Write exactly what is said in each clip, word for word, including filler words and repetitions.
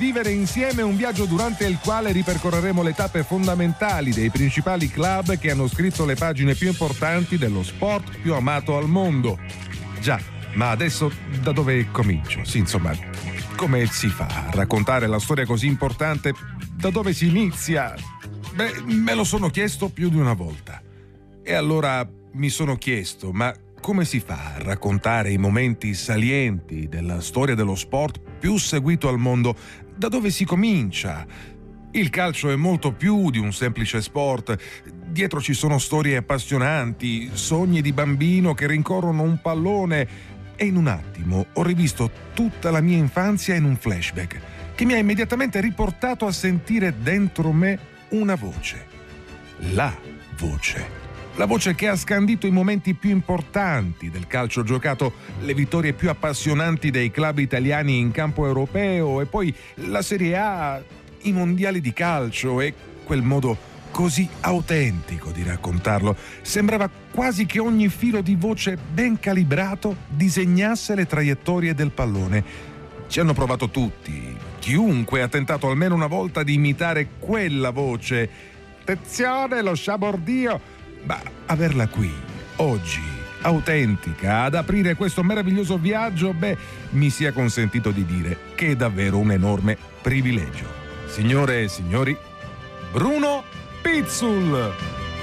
vivere insieme un viaggio durante il quale ripercorreremo le tappe fondamentali dei principali club che hanno scritto le pagine più importanti dello sport più amato al mondo. Già, ma adesso da dove comincio? Sì, insomma, come si fa a raccontare la storia così importante? Da dove si inizia? Beh, me lo sono chiesto più di una volta. E allora mi sono chiesto, ma come si fa a raccontare i momenti salienti della storia dello sport più seguito al mondo? Da dove si comincia? Il calcio è molto più di un semplice sport. Dietro ci sono storie appassionanti, sogni di bambino che rincorrono un pallone. E in un attimo ho rivisto tutta la mia infanzia in un flashback che mi ha immediatamente riportato a sentire dentro me una voce. La voce. La voce che ha scandito i momenti più importanti del calcio giocato, le vittorie più appassionanti dei club italiani in campo europeo e poi la Serie A, i mondiali di calcio e quel modo così autentico di raccontarlo. Sembrava quasi che ogni filo di voce ben calibrato disegnasse le traiettorie del pallone. Ci hanno provato tutti. Chiunque ha tentato almeno una volta di imitare quella voce. Attenzione, lo sciabordio! Ma averla qui, oggi, autentica, ad aprire questo meraviglioso viaggio, beh, mi sia consentito di dire che è davvero un enorme privilegio. Signore e signori, Bruno Pizzul!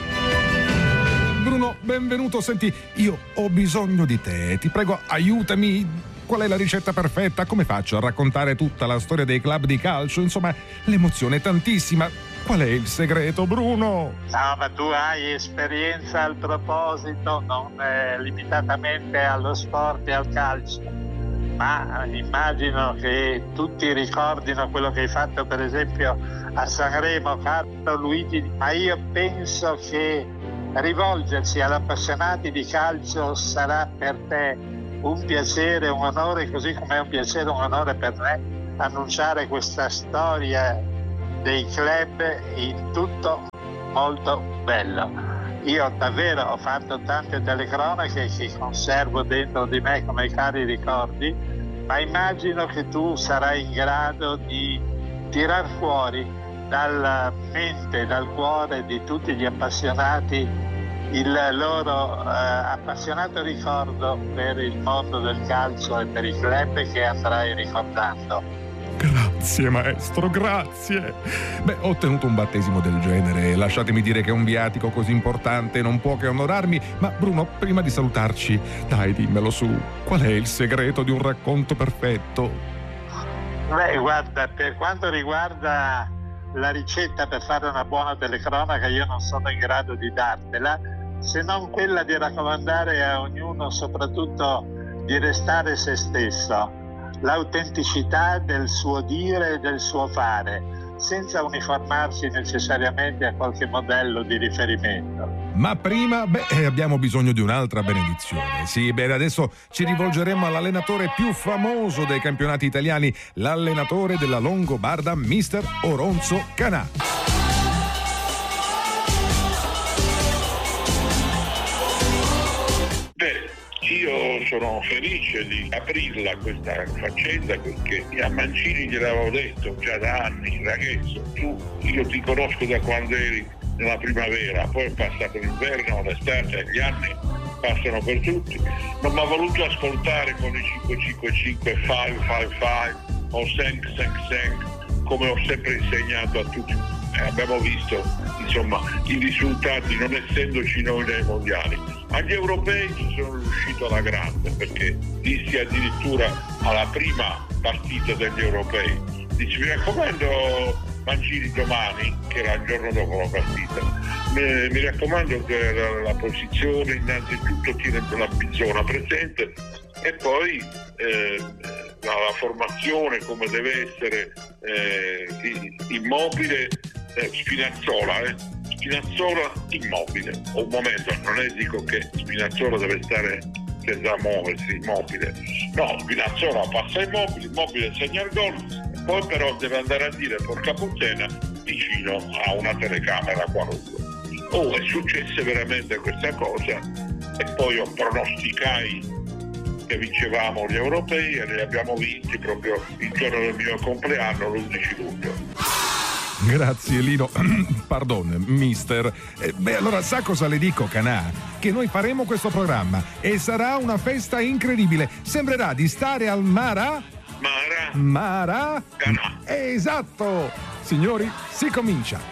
Bruno, benvenuto. Senti, io ho bisogno di te. Ti prego, aiutami. Qual è la ricetta perfetta? Come faccio a raccontare tutta la storia dei club di calcio? Insomma, l'emozione è tantissima. Qual è il segreto, Bruno? No, ma tu hai esperienza al proposito, non eh, limitatamente allo sport e al calcio, ma immagino che tutti ricordino quello che hai fatto per esempio a Sanremo, caro Luigi, ma io penso che rivolgersi agli appassionati di calcio sarà per te un piacere, un onore, così come è un piacere, un onore per me annunciare questa storia dei club in tutto molto bello. Io davvero ho fatto tante telecronache che conservo dentro di me come cari ricordi, ma immagino che tu sarai in grado di tirar fuori dalla mente, dal cuore di tutti gli appassionati il loro eh, appassionato ricordo per il mondo del calcio e per i club che andrai ricordando. Grazie maestro, grazie. Beh, ho ottenuto un battesimo del genere. Lasciatemi dire che un viatico così importante non può che onorarmi. Ma Bruno, prima di salutarci, dai, dimmelo su. Qual è il segreto di un racconto perfetto? Beh, guarda, per quanto riguarda la ricetta per fare una buona telecronaca, io non sono in grado di dartela, se non quella di raccomandare a ognuno soprattutto di restare se stesso, l'autenticità del suo dire e del suo fare, senza uniformarsi necessariamente a qualche modello di riferimento. Ma prima, beh, abbiamo bisogno di un'altra benedizione. Sì, bene, adesso ci rivolgeremo all'allenatore più famoso dei campionati italiani, l'allenatore della Longobarda, mister Oronzo Canà. Io sono felice di aprirla questa faccenda perché a Mancini gliel'avevo detto già da anni, ragazzo, tu, io ti conosco da quando eri nella primavera, poi è passato l'inverno, l'estate, gli anni passano per tutti, non mi ha voluto ascoltare con i cinque cinque cinque, cinque cinque cinque o cinque cinque cinque come ho sempre insegnato a tutti. Eh, abbiamo visto insomma i risultati non essendoci noi nei mondiali. Agli europei ci sono riuscito alla grande perché dissi addirittura alla prima partita degli europei, dici mi raccomando Mancini domani, che era il giorno dopo la partita, mi, mi raccomando che la, la posizione innanzitutto tiene la zona presente e poi eh, la, la formazione come deve essere eh, immobile, eh, Spinazzola eh. Spinazzola immobile, un momento, non è dico che Spinazzola deve stare senza muoversi, immobile, no, Spinazzola passa immobile, immobile segna il gol, poi però deve andare a dire porca puttana vicino a una telecamera qualunque. Oh, è successa veramente questa cosa e poi io pronosticai che vincevamo gli europei e li abbiamo vinti proprio il giorno del mio compleanno, l'undici luglio. Grazie Lino, pardon, mister. Eh, beh, allora sa cosa le dico, Canà? Che noi faremo questo programma e sarà una festa incredibile. Sembrerà di stare al Mara... Mara... Mara... Canà. Esatto! Signori, si comincia.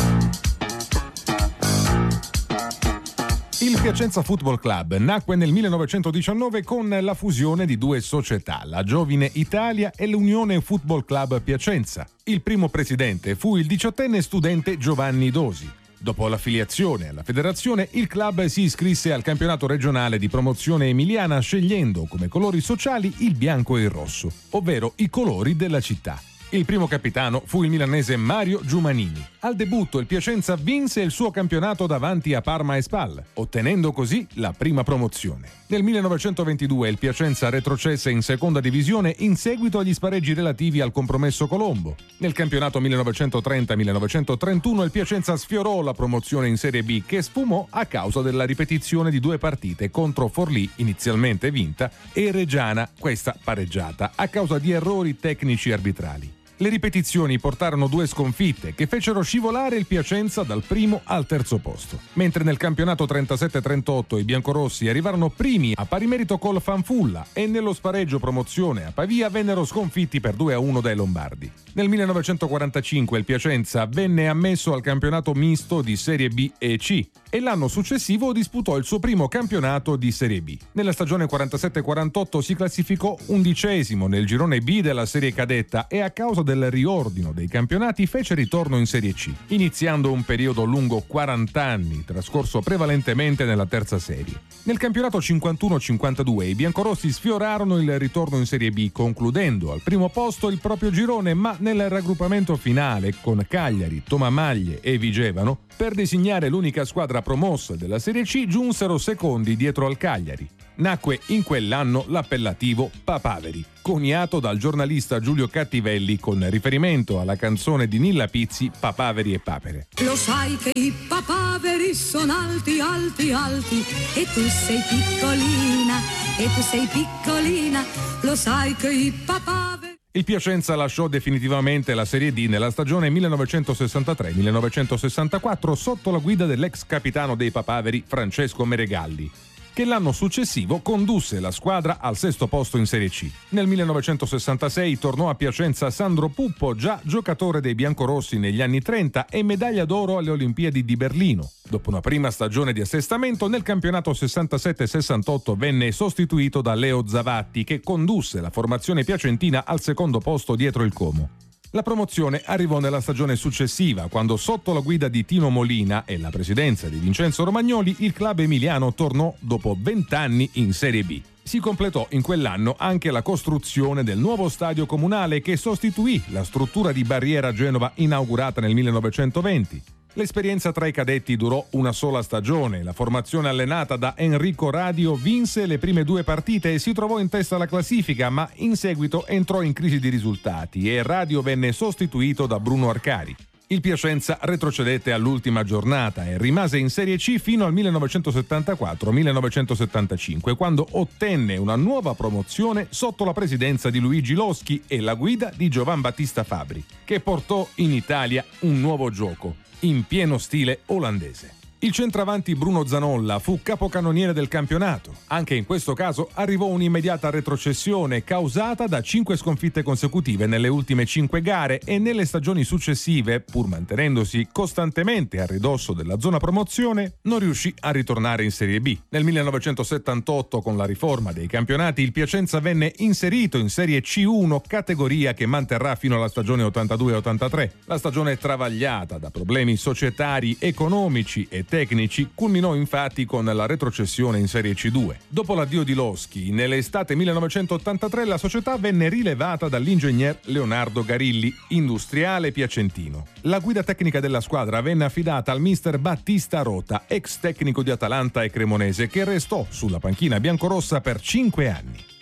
Il Piacenza Football Club nacque nel millenovecentodiciannove con la fusione di due società, la Giovine Italia e l'Unione Football Club Piacenza. Il primo presidente fu il diciottenne studente Giovanni Dosi. Dopo l'affiliazione alla federazione, il club si iscrisse al campionato regionale di promozione emiliana scegliendo come colori sociali il bianco e il rosso, ovvero i colori della città. Il primo capitano fu il milanese Mario Giumanini. Al debutto il Piacenza vinse il suo campionato davanti a Parma e Spal, ottenendo così la prima promozione. Nel millenovecentoventidue il Piacenza retrocesse in seconda divisione in seguito agli spareggi relativi al compromesso Colombo. Nel campionato millenovecentotrenta millenovecentotrentuno il Piacenza sfiorò la promozione in Serie B, che sfumò a causa della ripetizione di due partite contro Forlì, inizialmente vinta, e Reggiana, questa pareggiata, a causa di errori tecnici arbitrali. Le ripetizioni portarono due sconfitte che fecero scivolare il Piacenza dal primo al terzo posto. Mentre nel campionato trentasette trentotto i biancorossi arrivarono primi a pari merito col Fanfulla e nello spareggio promozione a Pavia vennero sconfitti per due a uno dai Lombardi. Nel millenovecentoquarantacinque il Piacenza venne ammesso al campionato misto di Serie B e C e l'anno successivo disputò il suo primo campionato di Serie B. Nella stagione quarantasette quarantotto si classificò undicesimo nel girone B della Serie Cadetta e a causa del riordino dei campionati fece ritorno in Serie C, iniziando un periodo lungo quaranta anni, trascorso prevalentemente nella terza serie. Nel campionato cinquantuno cinquantadue i biancorossi sfiorarono il ritorno in Serie B, concludendo al primo posto il proprio girone, ma nel raggruppamento finale con Cagliari, Tomamaglie e Vigevano, per designare l'unica squadra promossa della Serie C, giunsero secondi dietro al Cagliari. Nacque in quell'anno l'appellativo Papaveri, coniato dal giornalista Giulio Cattivelli con riferimento alla canzone di Nilla Pizzi Papaveri e Papere. Lo sai che i papaveri sono alti, alti, alti e tu sei piccolina, e tu sei piccolina, lo sai che i papaveri... Il Piacenza lasciò definitivamente la Serie D nella stagione millenovecentosessantatré millenovecentosessantaquattro sotto la guida dell'ex capitano dei Papaveri Francesco Meregalli, che l'anno successivo condusse la squadra al sesto posto in Serie C. Nel millenovecentosessantasei tornò a Piacenza Sandro Puppo, già giocatore dei biancorossi negli anni trenta e medaglia d'oro alle Olimpiadi di Berlino. Dopo una prima stagione di assestamento, nel campionato sessantasette sessantotto venne sostituito da Leo Zavatti, che condusse la formazione piacentina al secondo posto dietro il Como. La promozione arrivò nella stagione successiva, quando sotto la guida di Tino Molina e la presidenza di Vincenzo Romagnoli il club emiliano tornò dopo vent'anni in Serie B. Si completò in quell'anno anche la costruzione del nuovo stadio comunale che sostituì la struttura di Barriera Genova inaugurata nel millenovecentoventi. L'esperienza tra i cadetti durò una sola stagione. La formazione allenata da Enrico Radio vinse le prime due partite e si trovò in testa alla classifica, ma in seguito entrò in crisi di risultati e Radio venne sostituito da Bruno Arcari. Il Piacenza retrocedette all'ultima giornata e rimase in Serie C fino al millenovecentosettantaquattro millenovecentosettantacinque, quando ottenne una nuova promozione sotto la presidenza di Luigi Loschi e la guida di Giovan Battista Fabri, che portò in Italia un nuovo gioco in pieno stile olandese. Il centravanti Bruno Zanolla fu capocannoniere del campionato. Anche in questo caso arrivò un'immediata retrocessione causata da cinque sconfitte consecutive nelle ultime cinque gare e nelle stagioni successive, pur mantenendosi costantemente a ridosso della zona promozione, non riuscì a ritornare in Serie B. Nel millenovecentosettantotto, con la riforma dei campionati, il Piacenza venne inserito in Serie C uno, categoria che manterrà fino alla stagione ottantadue ottantatré. La stagione travagliata da problemi societari, economici e tecnici culminò infatti con la retrocessione in Serie C due. Dopo l'addio di Loschi, nell'estate millenovecentottantatré la società venne rilevata dall'ingegner Leonardo Garilli, industriale piacentino. La guida tecnica della squadra venne affidata al mister Battista Rota, ex tecnico di Atalanta e Cremonese, che restò sulla panchina biancorossa per cinque anni.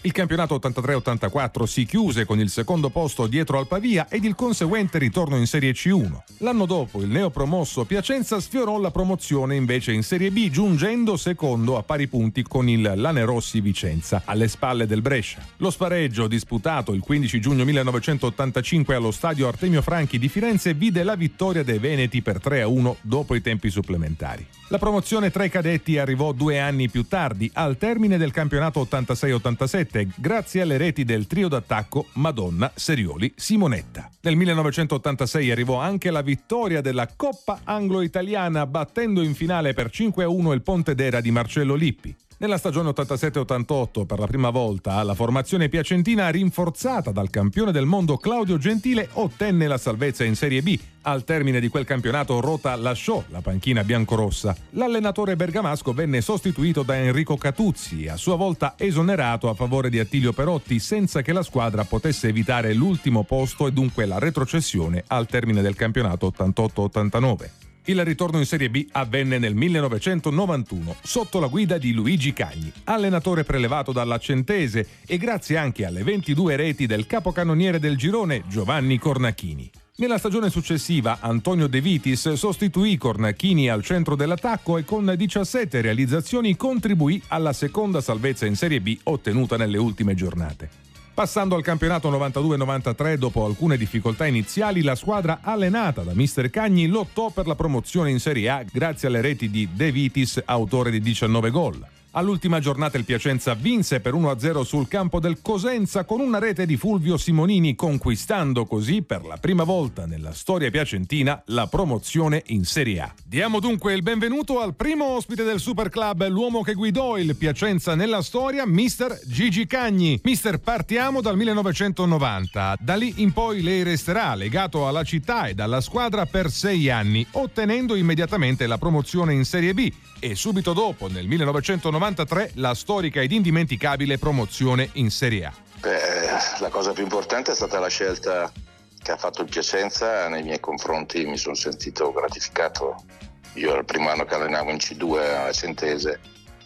Il campionato ottantatré ottantaquattro si chiuse con il secondo posto dietro al Pavia ed il conseguente ritorno in Serie C uno. L'anno dopo il neopromosso Piacenza sfiorò la promozione invece in Serie B, giungendo secondo a pari punti con il Lanerossi Vicenza, alle spalle del Brescia. Lo spareggio, disputato il quindici giugno millenovecentottantacinque allo stadio Artemio Franchi di Firenze, vide la vittoria dei veneti per tre a uno dopo i tempi supplementari. La promozione tra i cadetti arrivò due anni più tardi, al termine del campionato ottantasei ottantasette, grazie alle reti del trio d'attacco Madonna, Serioli, Simonetta. Nel millenovecentottantasei arrivò anche la vittoria della Coppa Anglo-Italiana, battendo in finale per cinque a uno il Pontedera di Marcello Lippi. Nella stagione ottantasette ottantotto, per la prima volta, la formazione piacentina, rinforzata dal campione del mondo Claudio Gentile, ottenne la salvezza in Serie B. Al termine di quel campionato Rota lasciò la panchina biancorossa. L'allenatore bergamasco venne sostituito da Enrico Catuzzi, a sua volta esonerato a favore di Attilio Perotti, senza che la squadra potesse evitare l'ultimo posto e dunque la retrocessione al termine del campionato ottantotto ottantanove. Il ritorno in Serie B avvenne nel millenovecentonovantuno sotto la guida di Luigi Cagni, allenatore prelevato dall'Accentese, e grazie anche alle ventidue reti del capocannoniere del girone Giovanni Cornachini. Nella stagione successiva Antonio De Vitis sostituì Cornachini al centro dell'attacco e con diciassette realizzazioni contribuì alla seconda salvezza in Serie B ottenuta nelle ultime giornate. Passando al campionato novantadue novantatré, dopo alcune difficoltà iniziali, la squadra allenata da mister Cagni lottò per la promozione in Serie A grazie alle reti di De Vitis, autore di diciannove gol. All'ultima giornata il Piacenza vinse per uno a zero sul campo del Cosenza con una rete di Fulvio Simonini, conquistando così per la prima volta nella storia piacentina la promozione in Serie A. Diamo dunque il benvenuto al primo ospite del Super Club, l'uomo che guidò il Piacenza nella storia, mister Gigi Cagni. Mister, partiamo dal millenovecentonovanta. Da lì in poi lei resterà legato alla città e alla squadra per sei anni, ottenendo immediatamente la promozione in Serie B e subito dopo, nel millenovecentonovantatré, la storica ed indimenticabile promozione in Serie A. Beh, la cosa più importante è stata la scelta che ha fatto il Piacenza nei miei confronti. Mi sono sentito gratificato. Io era il primo anno che allenavo in C due a Centese,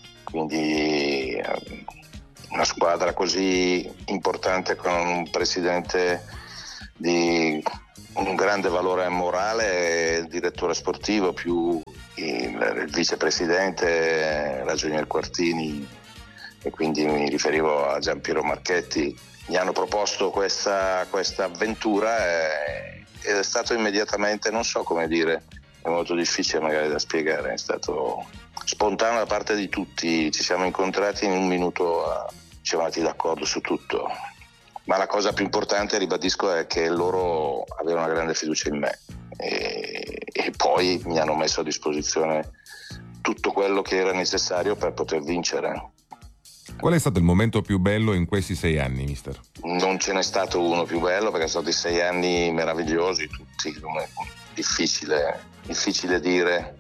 quindi una squadra così importante con un presidente di un grande valore morale, il direttore sportivo più il, il vicepresidente Ragionier Quartini, e quindi mi riferivo a Giampiero Marchetti. Mi hanno proposto questa, questa avventura e, ed è stato immediatamente, non so come dire, è molto difficile magari da spiegare, è stato spontaneo da parte di tutti. Ci siamo incontrati in un minuto, a, ci siamo andati d'accordo su tutto. Ma la cosa più importante, ribadisco, è che loro avevano una grande fiducia in me e, e poi mi hanno messo a disposizione tutto quello che era necessario per poter vincere. Qual è stato il momento più bello in questi sei anni, mister? Non ce n'è stato uno più bello, perché sono stati sei anni meravigliosi, tutti, come difficile, difficile dire.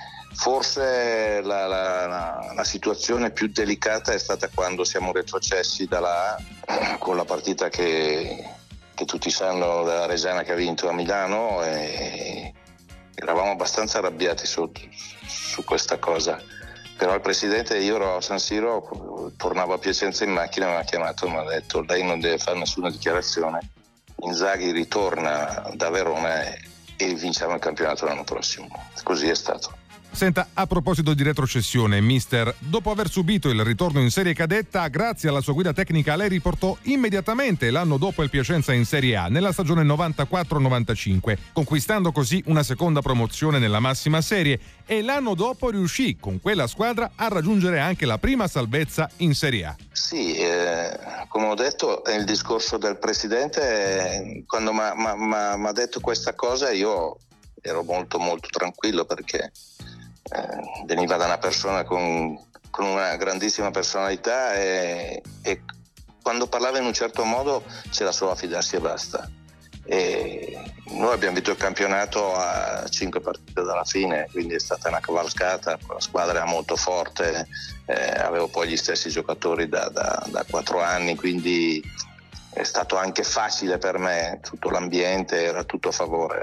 Forse la, la, la, la situazione più delicata è stata quando siamo retrocessi dalla A, con la partita che, che tutti sanno della Reggiana che ha vinto a Milano, e eravamo abbastanza arrabbiati su, su questa cosa. Però il presidente, io ero a San Siro, tornavo a Piacenza in macchina, mi ha chiamato e mi ha detto: lei non deve fare nessuna dichiarazione, Inzaghi ritorna da Verona e, e vinciamo il campionato l'anno prossimo. Così è stato. Senta, a proposito di retrocessione, mister, dopo aver subito il ritorno in Serie Cadetta, grazie alla sua guida tecnica lei riportò immediatamente l'anno dopo il Piacenza in Serie A, nella stagione novantaquattro novantacinque, conquistando così una seconda promozione nella massima serie, e l'anno dopo riuscì con quella squadra a raggiungere anche la prima salvezza in Serie A. Sì, eh, come ho detto nel discorso del presidente, eh, quando mi ha detto questa cosa io ero molto molto tranquillo, perché Eh, veniva da una persona con, con una grandissima personalità e, e quando parlava in un certo modo c'era solo a fidarsi e basta. E noi abbiamo vinto il campionato a cinque partite dalla fine, quindi è stata una cavalcata. La squadra era molto forte, eh, avevo poi gli stessi giocatori da, da, da quattro anni, quindi è stato anche facile per me, tutto l'ambiente era tutto a favore.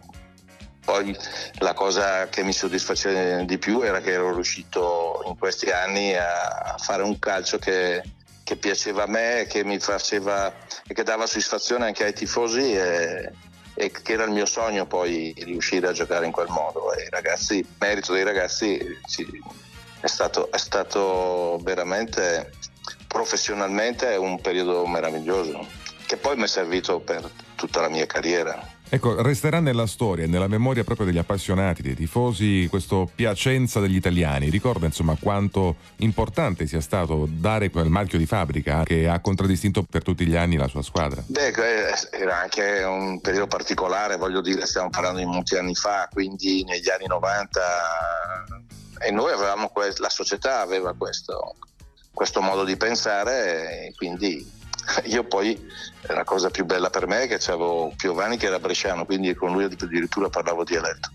Poi la cosa che mi soddisfaceva di più era che ero riuscito in questi anni a fare un calcio che, che piaceva a me, che mi faceva e che dava soddisfazione anche ai tifosi, e, e che era il mio sogno poi riuscire a giocare in quel modo. E i ragazzi, merito dei ragazzi, sì, è stato, è stato veramente, professionalmente, un periodo meraviglioso che poi mi è servito per tutta la mia carriera. Ecco, resterà nella storia, nella memoria proprio degli appassionati, dei tifosi, questo Piacenza degli italiani. Ricorda insomma quanto importante sia stato dare quel marchio di fabbrica che ha contraddistinto per tutti gli anni la sua squadra. Beh, era anche un periodo particolare, voglio dire, stiamo parlando di molti anni fa, quindi negli anni novanta, e noi avevamo, la società aveva questo, questo modo di pensare, e quindi io poi, la cosa più bella per me è che c'avevo Piovani che era bresciano, quindi con lui addirittura parlavo dialetto.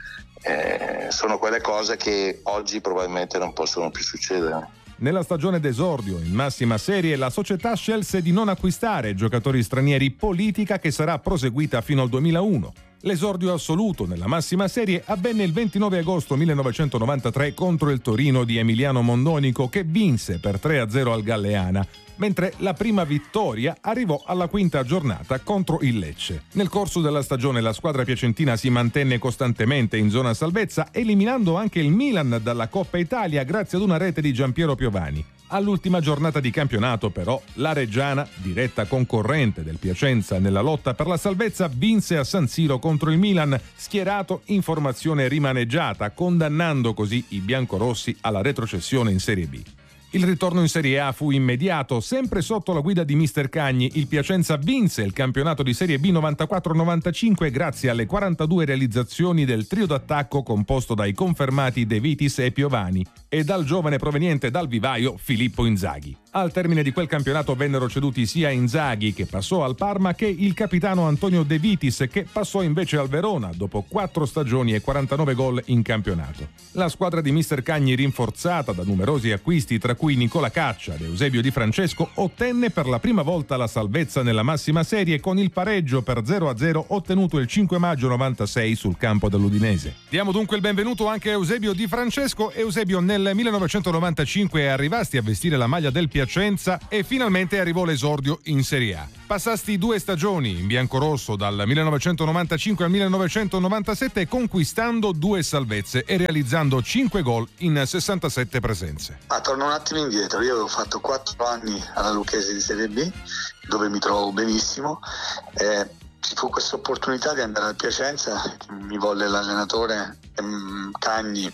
Eh, sono quelle cose che oggi probabilmente non possono più succedere. Nella stagione d'esordio in massima serie la società scelse di non acquistare giocatori stranieri, politica che sarà proseguita fino al duemilauno. L'esordio assoluto nella massima serie avvenne il ventinove agosto millenovecentonovantatré contro il Torino di Emiliano Mondonico, che vinse per tre a zero al Galleana, mentre la prima vittoria arrivò alla quinta giornata contro il Lecce. Nel corso della stagione la squadra piacentina si mantenne costantemente in zona salvezza, eliminando anche il Milan dalla Coppa Italia grazie ad una rete di Giampiero Piovani. All'ultima giornata di campionato però la Reggiana, diretta concorrente del Piacenza nella lotta per la salvezza, vinse a San Siro contro il Milan, schierato in formazione rimaneggiata, condannando così i biancorossi alla retrocessione in Serie B. Il ritorno in Serie A fu immediato, sempre sotto la guida di mister Cagni. Il Piacenza vinse il campionato di Serie B novantaquattro novantacinque grazie alle quarantadue realizzazioni del trio d'attacco composto dai confermati De Vitis e Piovani e dal giovane proveniente dal vivaio Filippo Inzaghi. Al termine di quel campionato vennero ceduti sia Inzaghi, che passò al Parma, che il capitano Antonio De Vitis, che passò invece al Verona dopo quattro stagioni e quarantanove gol in campionato. La squadra di mister Cagni, rinforzata da numerosi acquisti tra cui Nicola Caccia ed Eusebio Di Francesco, ottenne per la prima volta la salvezza nella massima serie con il pareggio per zero a zero ottenuto il cinque maggio novantasei sul campo dell'Udinese. Diamo dunque il benvenuto anche a Eusebio Di Francesco. Eusebio, nel millenovecentonovantacinque arrivasti a vestire la maglia del Piacenza e finalmente arrivò l'esordio in Serie A. Passasti due stagioni in biancorosso dal millenovecentonovantacinque al millenovecentonovantasette, conquistando due salvezze e realizzando cinque gol in sessantasette presenze. Ah, torno un attimo indietro. Io avevo fatto quattro anni alla Lucchese di Serie B, dove mi trovo benissimo. Eh, ci fu questa opportunità di andare al Piacenza, mi volle l'allenatore ehm, Cagni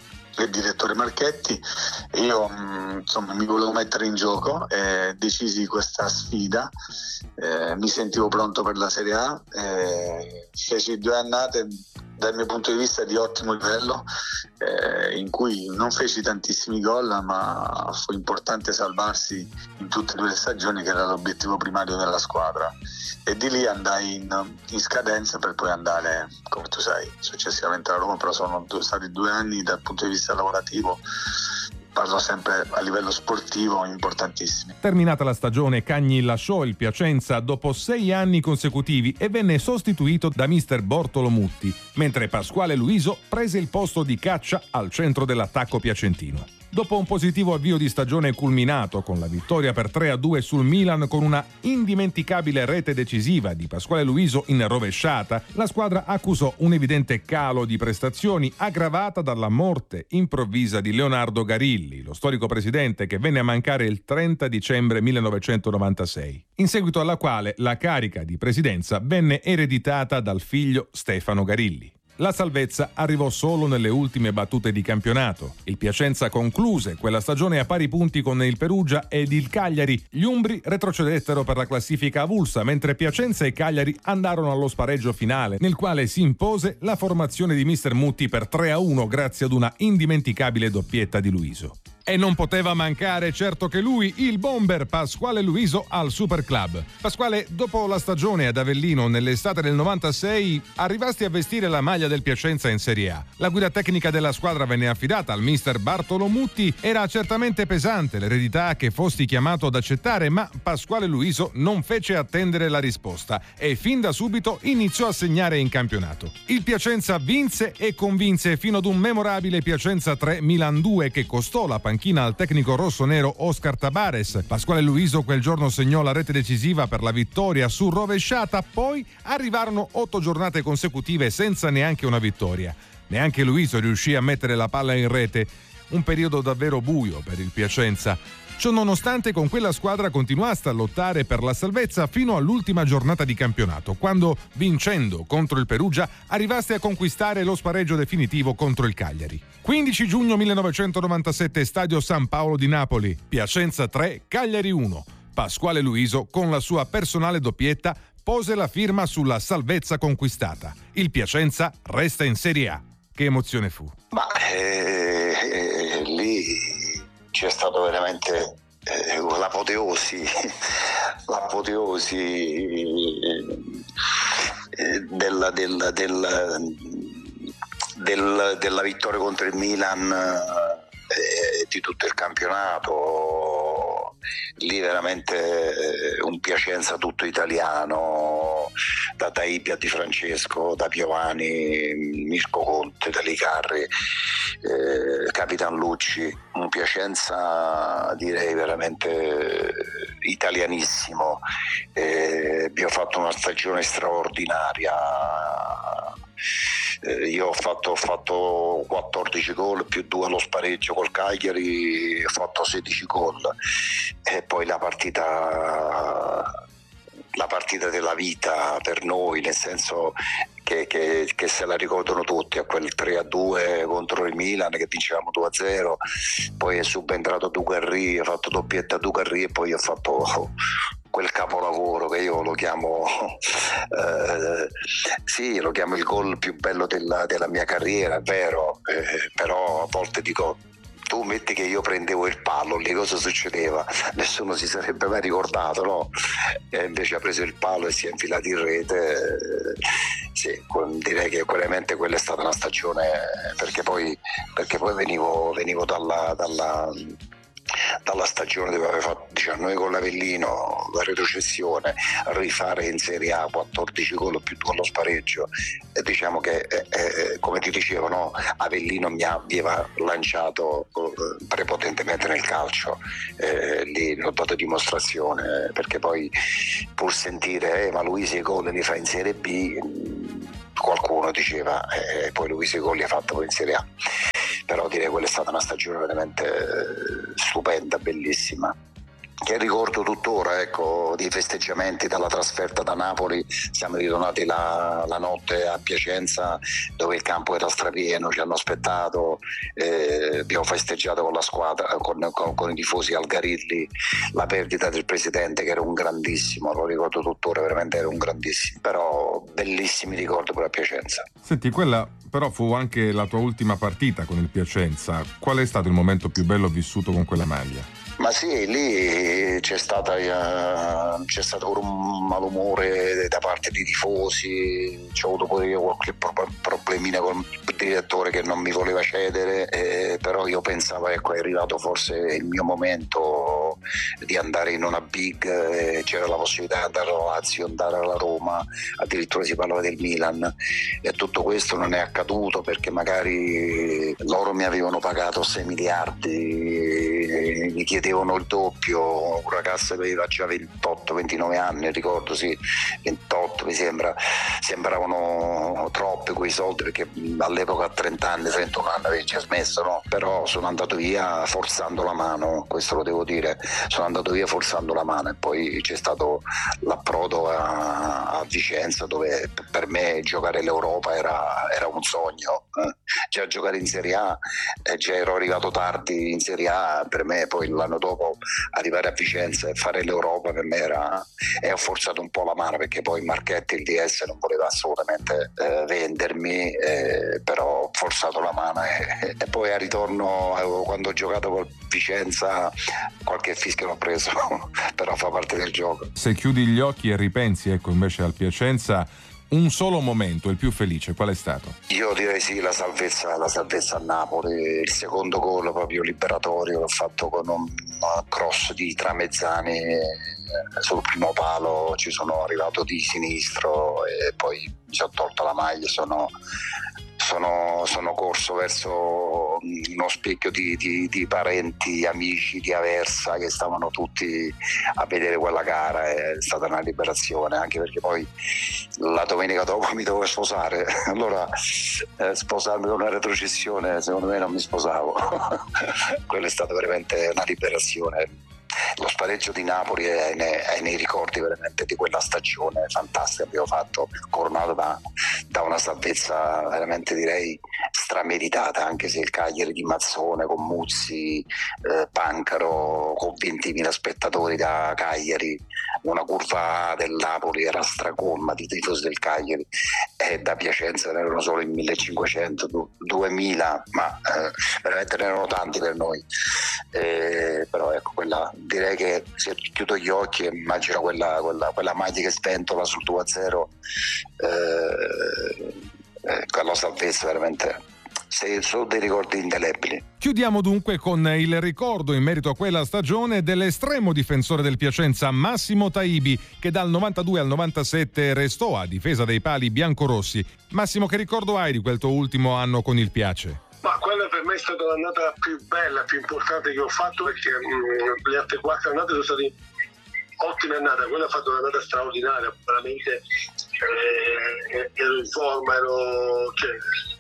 e il direttore Marchetti, e io mh, insomma mi volevo mettere in gioco e decisi questa sfida. Eh, mi sentivo pronto per la Serie A, eh, feci due annate dal mio punto di vista di ottimo livello, eh, in cui non feci tantissimi gol, ma fu importante salvarsi in tutte e due le stagioni, che era l'obiettivo primario della squadra, e di lì andai in, in scadenza per poi andare, come tu sai, successivamente alla Roma. Però sono stati due anni dal punto di vista lavorativo, parlo sempre a livello sportivo, importantissimi. Terminata la stagione, Cagni lasciò il Piacenza dopo sei anni consecutivi e venne sostituito da mister Bortolo Mutti, mentre Pasquale Luiso prese il posto di Caccia al centro dell'attacco piacentino. Dopo un positivo avvio di stagione culminato con la vittoria per tre a due sul Milan con una indimenticabile rete decisiva di Pasquale Luiso in rovesciata, la squadra accusò un evidente calo di prestazioni, aggravata dalla morte improvvisa di Leonardo Garilli, lo storico presidente che venne a mancare il trenta dicembre millenovecentonovantasei, in seguito alla quale la carica di presidenza venne ereditata dal figlio Stefano Garilli. La salvezza arrivò solo nelle ultime battute di campionato. Il Piacenza concluse quella stagione a pari punti con il Perugia ed il Cagliari. Gli umbri retrocedettero per la classifica avulsa, mentre Piacenza e Cagliari andarono allo spareggio finale, nel quale si impose la formazione di mister Mutti per tre a uno grazie ad una indimenticabile doppietta di Luiso. E non poteva mancare certo che lui, il bomber Pasquale Luiso al Super Club. Pasquale, dopo la stagione ad Avellino nell'estate del novantasei, arrivasti a vestire la maglia del Piacenza in Serie A. La guida tecnica della squadra venne affidata al mister Bartolo Mutti. Era certamente pesante l'eredità che fosti chiamato ad accettare, ma Pasquale Luiso non fece attendere la risposta e fin da subito iniziò a segnare in campionato. Il Piacenza vinse e convinse fino ad un memorabile Piacenza tre Milan due che costò la panchina panchina al tecnico rossonero Oscar Tabares. Pasquale Luiso quel giorno segnò la rete decisiva per la vittoria su rovesciata, poi arrivarono otto giornate consecutive senza neanche una vittoria. Neanche Luiso riuscì a mettere la palla in rete, un periodo davvero buio per il Piacenza. Ciò nonostante, con quella squadra continuaste a lottare per la salvezza fino all'ultima giornata di campionato, quando, vincendo contro il Perugia, arrivaste a conquistare lo spareggio definitivo contro il Cagliari. quindici giugno millenovecentonovantasette, Stadio San Paolo di Napoli, Piacenza tre, Cagliari uno. Pasquale Luiso, con la sua personale doppietta, pose la firma sulla salvezza conquistata. Il Piacenza resta in Serie A. Che emozione fu? Ma eh, eh, lì c'è stato veramente eh, l'apoteosi, l'apoteosi eh, della, della, della, della, della vittoria contro il Milan, eh, di tutto il campionato. Lì veramente eh, un Piacenza tutto italiano, da Taibbi a Di Francesco, da Piovani, Mirko Conte, da Licarri, eh, Capitan Lucci, un Piacenza direi veramente italianissimo. Eh, abbiamo fatto una stagione straordinaria. Eh, io ho fatto, ho fatto quattordici gol più due allo spareggio col Cagliari, ho fatto sedici gol, e poi la partita la partita della vita per noi, nel senso che, che, che se la ricordano tutti, a quel tre a due contro il Milan che vincevamo due a zero, poi è subentrato Dugarry, ho fatto doppietta a Dugarry e poi ho fatto quel capolavoro che io lo chiamo eh, sì, lo chiamo il gol più bello della, della mia carriera, è vero, eh, però a volte dico, tu metti che io prendevo il palo, lì cosa succedeva? Nessuno si sarebbe mai ricordato, no? E invece ha preso il palo e si è infilato in rete. Eh, sì, direi che veramente quella è stata una stagione, perché poi, perché poi venivo, venivo dalla, dalla dalla stagione dove aveva fatto diciannove gol Avellino, la retrocessione, rifare in Serie A quattordici gol più due allo spareggio, e diciamo che eh, eh, come ti dicevo, no, Avellino mi aveva lanciato eh, prepotentemente nel calcio, eh, lì ne ho dato dimostrazione, perché poi pur sentire eh, ma Luisi i gol li fa in Serie B, qualcuno diceva eh, poi Luisi i gol li ha fatto poi in Serie A. Però direi che quella è stata una stagione veramente stupenda, bellissima, che ricordo tuttora, ecco, di festeggiamenti dalla trasferta da Napoli. Siamo ritornati la, la notte a Piacenza, dove il campo era strapieno, ci hanno aspettato, eh, abbiamo festeggiato con la squadra, con, con, con i tifosi Algarilli, la perdita del presidente, che era un grandissimo, lo ricordo tuttora, veramente era un grandissimo, però bellissimi ricordi pure a Piacenza. Senti, quella però fu anche la tua ultima partita con il Piacenza. Qual è stato il momento più bello vissuto con quella maglia? Ma sì, lì c'è stata uh, c'è stato pure un malumore da parte dei tifosi, c'ho avuto pure io qualche pro- problemina con il direttore che non mi voleva cedere, eh, però io pensavo, ecco, è arrivato forse il mio momento di andare in una big, eh, c'era la possibilità di andare alla Lazio, andare alla Roma, addirittura si parlava del Milan, e tutto questo non è accaduto perché magari loro mi avevano pagato sei miliardi, mi chiedevano il doppio, un ragazzo che aveva già ventotto ventinove anni, ricordo, sì, ventotto mi sembra, sembravano troppi quei soldi, perché all'epoca a trenta anni, trentuno anni avevo già smesso, no? Però sono andato via forzando la mano, questo lo devo dire, sono andato via forzando la mano, e poi c'è stato l'approdo a, a Vicenza, dove per me giocare l'Europa era, era un sogno, eh? Già giocare in Serie A, eh, già ero arrivato tardi in Serie A, per me poi l'anno dopo arrivare a Vicenza e fare l'Europa per me era, e ho forzato un po' la mano, perché poi Marchetti, il D S, non voleva assolutamente eh, vendermi, eh, però ho forzato la mano, e, e poi a ritorno, eh, quando ho giocato col Vicenza, qualche fischio l'ho preso però fa parte del gioco. Se chiudi gli occhi e ripensi, ecco, invece al Piacenza, un solo momento, il più felice, qual è stato? Io direi sì, la salvezza, la salvezza a Napoli, il secondo gol proprio liberatorio l'ho fatto con un cross di Tramezzani sul primo palo, ci sono arrivato di sinistro e poi mi sono tolto la maglia, sono, sono, sono corso verso uno specchio di, di, di parenti, amici di Aversa che stavano tutti a vedere quella gara. È stata una liberazione, anche perché poi la domenica dopo mi dovevo sposare, allora eh, sposarmi con una retrocessione secondo me non mi sposavo. Quella è stata veramente una liberazione. Lo spareggio di Napoli è nei, è nei ricordi veramente di quella stagione fantastica che abbiamo fatto, coronato da, da una salvezza veramente direi strameritata, anche se il Cagliari di Mazzone con Muzzi, eh, Pancaro, con ventimila spettatori da Cagliari, una curva del Napoli era stracolma di tifosi del Cagliari, e da Piacenza ne erano solo in millecinquecento, duemila, ma eh, veramente ne erano tanti per noi. Eh, però ecco, quella, direi che se chiudo gli occhi e immagino quella, quella, quella maglia che sventola sul due a zero, eh, eh, quella salvezza veramente, se sono dei ricordi indelebili. Chiudiamo dunque con il ricordo in merito a quella stagione dell'estremo difensore del Piacenza Massimo Taibi, che dal novantadue al novantasette restò a difesa dei pali biancorossi. Massimo, che ricordo hai di quel tuo ultimo anno con il Piace? Ma quella per me è stata l'annata più bella, più importante che ho fatto, perché mh, le altre quattro annate sono state ottime annate. Quella ha fatto un'annata straordinaria, veramente eh, ero in forma, ero cioè,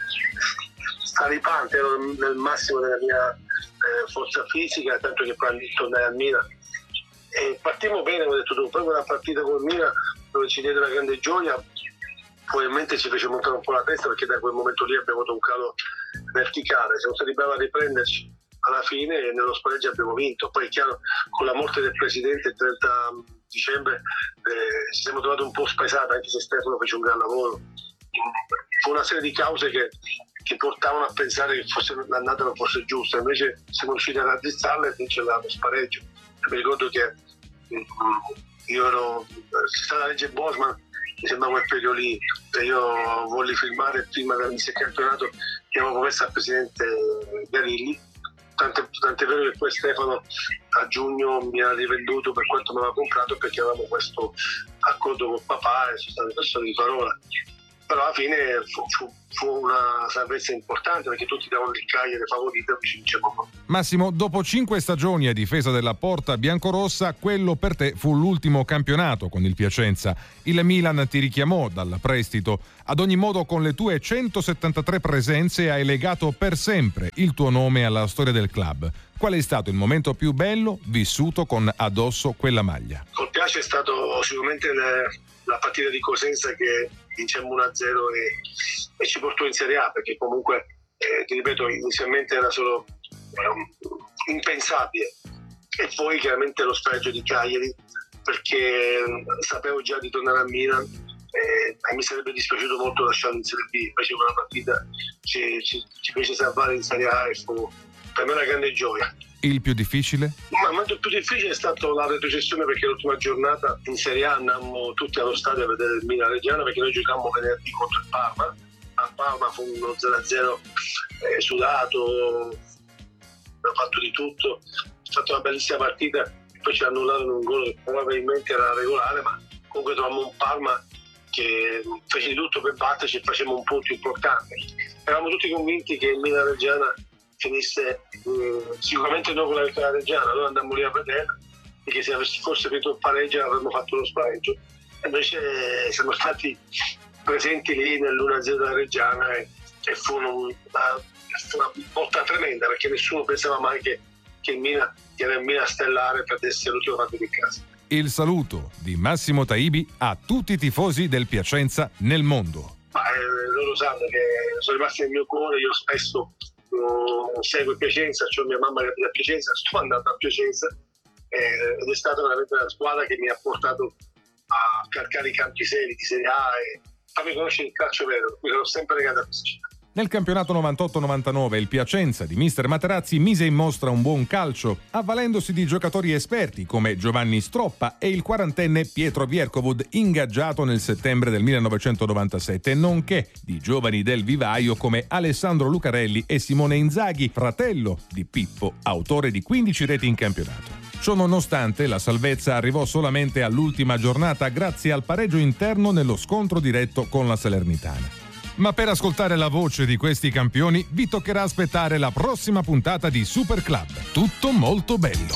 straripante, ero nel massimo della mia eh, forza fisica, tanto che poi tornai a Mina e partimmo bene, come ho detto tu, proprio una partita con Mina dove ci diede una grande gioia. Probabilmente ci fece montare un po' la testa, perché da quel momento lì abbiamo avuto un calo verticale, siamo stati bravi a riprenderci alla fine e nello spareggio abbiamo vinto. Poi è chiaro, con la morte del presidente il trenta dicembre eh, ci siamo trovati un po' spesati, anche se Stefano fece un gran lavoro. Fu una serie di cause che, che portavano a pensare che fosse, l'annata non fosse giusta, invece siamo riusciti a raddrizzarla e vincere lo spareggio. Mi ricordo che io ero, c'è stata la legge Bosman, mi sembra quel periodo lì, io volli firmare prima dell'inizio del campionato, che avevo promesso al presidente Garilli, tant'è, tant'è vero che poi Stefano a giugno mi ha rivenduto per quanto mi aveva comprato, perché avevamo questo accordo con papà e sono state persone di parola. Però alla fine fu, fu, fu una salvezza importante, perché tutti davano il Cagliari favorito e ci vincevamo. Massimo, dopo cinque stagioni a difesa della porta biancorossa, quello per te fu l'ultimo campionato con il Piacenza. Il Milan ti richiamò dal prestito. Ad ogni modo, con le tue centosettantatré presenze hai legato per sempre il tuo nome alla storia del club. Qual è stato il momento più bello vissuto con addosso quella maglia? Col Piace è stato sicuramente le, la partita di Cosenza, che vincemmo uno a zero e, e ci portò in Serie A, perché comunque eh, ti ripeto, inizialmente era solo um, impensabile, e poi chiaramente lo spareggio di Cagliari, perché sapevo già di tornare a Milan e, e mi sarebbe dispiaciuto molto lasciarlo in Serie B. Invece quella partita ci, ci, ci fece salvare in Serie A e fu per me una grande gioia. Il più difficile? Ma il momento più difficile è stato la retrocessione, perché l'ultima giornata in Serie A andammo tutti allo stadio a vedere il Milan Reggiana, perché noi giocammo venerdì contro il Parma. A Parma fu uno zero a zero eh, sudato, abbiamo fatto di tutto, è stata una bellissima partita, poi ci annullarono un gol che probabilmente era regolare, ma comunque trovammo un Parma che fece di tutto per batterci e facemmo un punto importante. Eravamo tutti convinti che il Milan Reggiana finisse eh, sicuramente non con la vittoria reggiana, allora andammo lì a vedere, perché se avessi forse finito il pareggio avremmo fatto lo spareggio, e invece siamo stati presenti lì nell'uno a zero della Reggiana e, e fu, una, fu una botta tremenda, perché nessuno pensava mai che, che il Milan, che era il Milan stellare, perdesse l'ultima partita in casa. Il saluto di Massimo Taibi a tutti i tifosi del Piacenza nel mondo. Ma, eh, loro sanno che sono rimasti nel mio cuore, io spesso seguo Piacenza, c'ho mia mamma che abita a Piacenza, sto andando a Piacenza eh, ed è stata veramente una squadra che mi ha portato a calcare i campi seri di Serie A e farmi conoscere il calcio vero, mi sono sempre legato a questo. Nel campionato novantotto novantanove il Piacenza di mister Materazzi mise in mostra un buon calcio, avvalendosi di giocatori esperti come Giovanni Stroppa e il quarantenne Pietro Vierkovud, ingaggiato nel settembre del millenovecentonovantasette, nonché di giovani del vivaio come Alessandro Lucarelli e Simone Inzaghi, fratello di Pippo, autore di quindici reti in campionato. Ciò nonostante, la salvezza arrivò solamente all'ultima giornata grazie al pareggio interno nello scontro diretto con la Salernitana. Ma per ascoltare la voce di questi campioni vi toccherà aspettare la prossima puntata di Super Club. Tutto molto bello.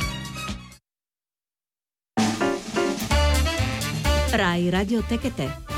Rai Radio Tech e Te.